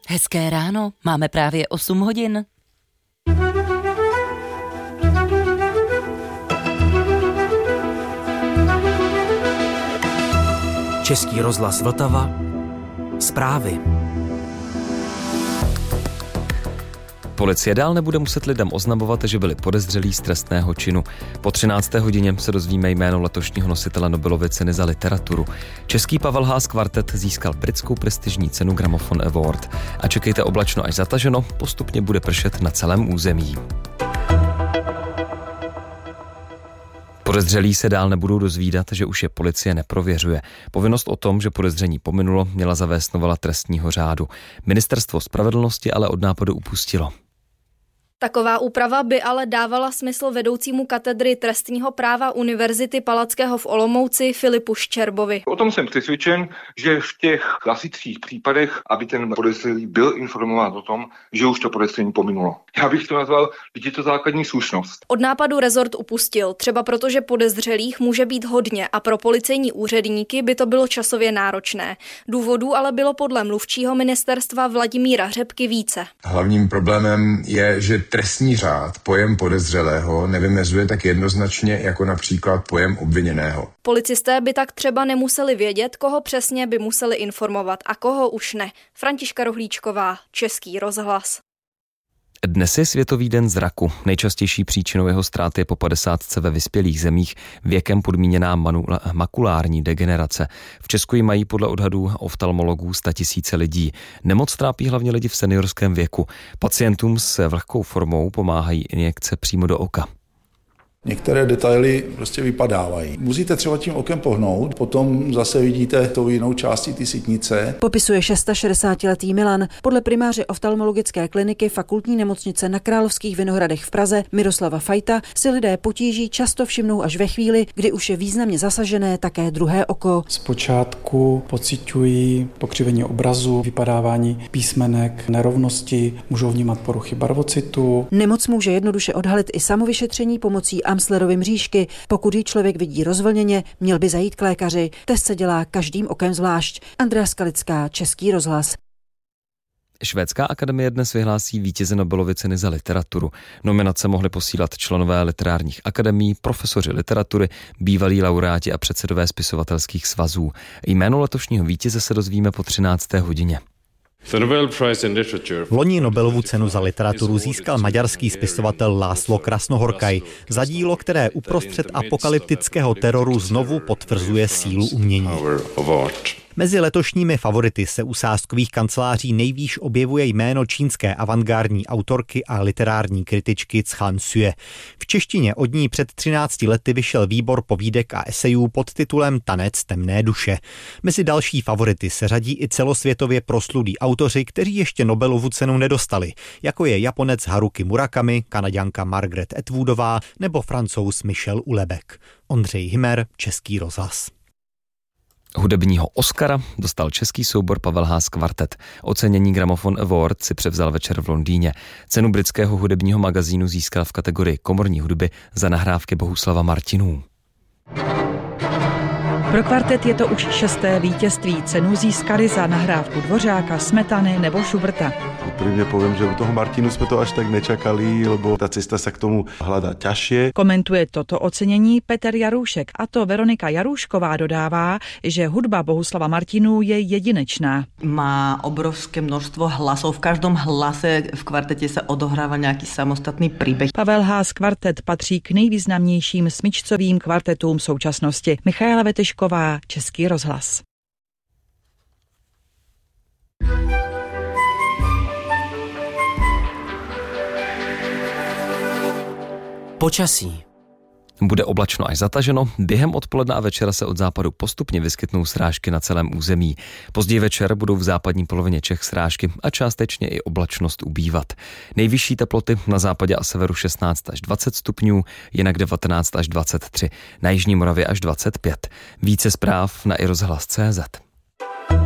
Hezké ráno, máme právě 8 hodin. Český rozhlas Vltava. Zprávy. Policie dál nebude muset lidem oznamovat, že byli podezřelí z trestného činu. Po 13. hodině se dozvíme jméno letošního nositele Nobelovy ceny za literaturu. Český Pavel Haas kvartet získal britskou prestižní cenu Gramophone Award. A čekejte oblačno až zataženo, postupně bude pršet na celém území. Podezřelí se dál nebudou dozvídat, že už je policie neprověřuje. Povinnost o tom, že podezření pominulo, měla zavést novela trestního řádu. Ministerstvo spravedlnosti ale od nápadu upustilo. Taková úprava by ale dávala smysl vedoucímu katedry trestního práva Univerzity Palackého v Olomouci Filipu Ščerbovi. O tom jsem přesvědčen, že v těch klasických případech, aby ten podezřelý byl informován o tom, že už to podezření pominulo. Já bych to nazval, že je to základní slušnost. Od nápadu rezort upustil, třeba protože podezřelých může být hodně a pro policejní úředníky by to bylo časově náročné. Důvodů ale bylo podle mluvčího ministerstva Vladimíra Řepky více. Hlavním problémem je, že trestní řád pojem podezřelého nevymezuje tak jednoznačně jako například pojem obviněného. Policisté by tak třeba nemuseli vědět, koho přesně by museli informovat a koho už ne. Františka Rohlíčková, Český rozhlas. Dnes je Světový den zraku. Nejčastější příčinou jeho ztráty je po 50 ve vyspělých zemích věkem podmíněná makulární degenerace. V Česku ji mají podle odhadů oftalmologů 100 000 lidí. Nemoc trápí hlavně lidi v seniorském věku. Pacientům s vlhkou formou pomáhají injekce přímo do oka. Některé detaily prostě vypadávají. Musíte třeba tím okem pohnout, potom zase vidíte tou jinou částí ty sítnice. Popisuje 660letý Milan. Podle primáře oftalmologické kliniky Fakultní nemocnice na Královských Vinohradech v Praze Miroslava Fajta si lidé potíží často všimnou až ve chvíli, kdy už je významně zasažené také druhé oko. Zpočátku pociťují pokřivení obrazu, vypadávání písmenek, nerovnosti, můžou vnímat poruchy barvocitu. Nemoc může jednoduše odhalit i samovyšetření pomocí Amslerovy mřížky. Pokud ji člověk vidí rozvlněně, měl by zajít k lékaři. Test se dělá každým okem zvlášť. Andrea Skalická, Český rozhlas. Švédská akademie dnes vyhlásí vítěze Nobelovy ceny za literaturu. Nominace mohli posílat členové literárních akademií, profesoři literatury, bývalí laureáti a předsedové spisovatelských svazů. Jméno letošního vítěze se dozvíme po 13. hodině. Loni Nobelovu cenu za literaturu získal maďarský spisovatel László Krasnohorkai za dílo, které uprostřed apokalyptického teroru znovu potvrzuje sílu umění. Mezi letošními favority se u sázkových kanceláří nejvýš objevuje jméno čínské avantgardní autorky a literární kritičky Chan Sue. V češtině od ní před 13 lety vyšel výbor povídek a esejů pod titulem Tanec temné duše. Mezi další favority se řadí i celosvětově proslulí autoři, kteří ještě Nobelovu cenu nedostali, jako je Japonec Haruki Murakami, Kanaďanka Margaret Atwoodová nebo Francouz Michel Houellebecq. Ondřej Hymer, Český rozhlas. Hudebního Oscara dostal český soubor Pavel Haas kvartet. Ocenění Gramophone Award si převzal večer v Londýně. Cenu britského hudebního magazínu získal v kategorii komorní hudby za nahrávky Bohuslava Martinů. Pro kvartet je to už 6. vítězství. Cenu získali za nahrávku Dvořáka, Smetany nebo Schuberta. Úprimne poviem, že u toho Martinu sme to až tak nečakali, lebo tá cesta sa k tomu hľadá ťažšie. Komentuje toto ocenění Peter Jarůšek, a to Veronika Jarůšková dodává, že hudba Bohuslava Martinů je jedinečná. Má obrovské množstvo hlasov, v každom hlase v kvartete sa odohráva nejaký samostatný príbeh. Pavel Haas kvartet patří k nejvýznamnějším smyčcovým kvartetům současnosti. Michaela Vetešková, Český rozhlas. Počasí. Bude oblačno až zataženo, během odpoledne a večera se od západu postupně vyskytnou srážky na celém území. Později večer budou v západní polovině Čech srážky a částečně i oblačnost ubývat. Nejvyšší teploty na západě a severu 16 až 20 stupňů, jinak 19 až 23, na jižní Moravě až 25. Více zpráv na iRozhlas.cz.